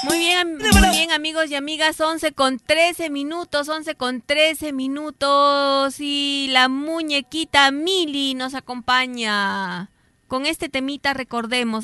Muy bien, amigos y amigas, 11:13, 11:13, y la muñequita Mili nos acompaña. Con este temita recordemos.